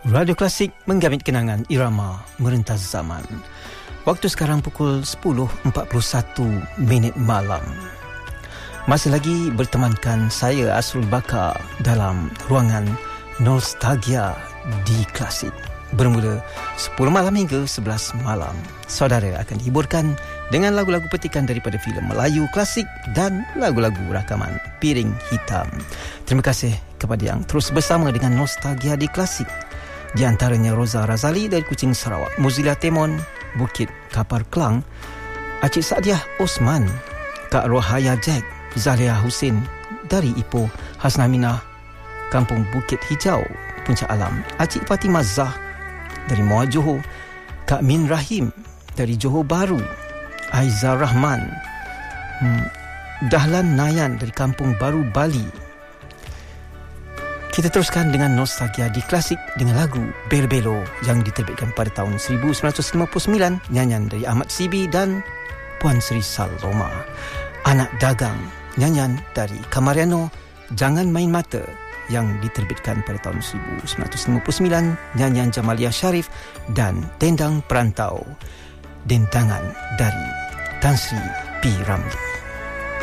Radio Klasik menggamit kenangan irama merentas zaman. Waktu sekarang pukul 10.41 malam. Masih lagi bertemankan saya Asrul Bakar dalam ruangan Nostalgia di Klasik. Bermula 10 malam hingga 11 malam. Saudara akan dihiburkan dengan lagu-lagu petikan daripada filem Melayu klasik dan lagu-lagu rakaman Piring Hitam. Terima kasih kepada yang terus bersama dengan Nostalgia di Klasik. Di antaranya Roza Razali dari Kuching, Sarawak, Muzila Temon, Bukit Kapar Kelang, Acik Sadiah Osman, Kak Rohaya Jack, Zalia Husin dari Ipoh, Hasnamina, Kampung Bukit Hijau, Puncak Alam, Acik Fatimah Zah dari Muar Johor, Kak Min Rahim dari Johor Bahru, Aizah Rahman, Dahlan Nayan dari Kampung Baru, Bali. Kita teruskan dengan Nostalgia di Klasik dengan lagu Belo-Belo yang diterbitkan pada tahun 1959, nyanyian dari Ahmad Sibi dan Puan Sri Saloma. Anak Dagang, nyanyian dari Kamariano, Jangan Main Mata yang diterbitkan pada tahun 1959, nyanyian Jamalia Sharif, dan Dendang Perantau, dentangan dari Tan Sri P. Ramlee.